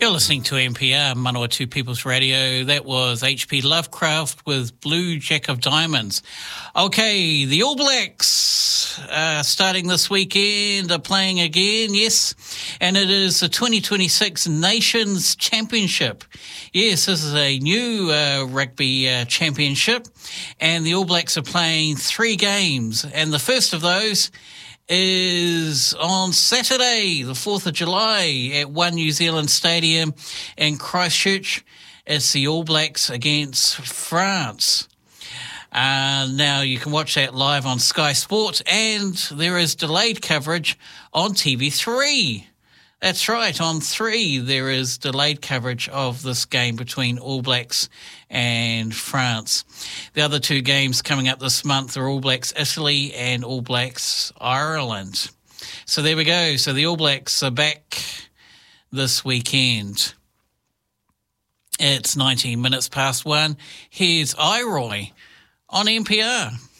You're listening to NPR, Manawatu People's Radio. That was H.P. Lovecraft with Blue Jack of Diamonds. Okay, the All Blacks starting this weekend are playing again, yes, and it is the 2026 Nations Championship. Yes, this is a new rugby championship, and the All Blacks are playing 3 games, and the first of those is on Saturday, the 4th of July at One New Zealand Stadium in Christchurch. It's the All Blacks against France. Now you can watch that live on Sky Sport, and there is delayed coverage on TV3. That's right, on 3 there is delayed coverage of this game between All Blacks and France. The other 2 games coming up this month are All Blacks Italy and All Blacks Ireland. So there we go. So the All Blacks are back this weekend. It's 19 minutes past 1. Here's Iroy on NPR.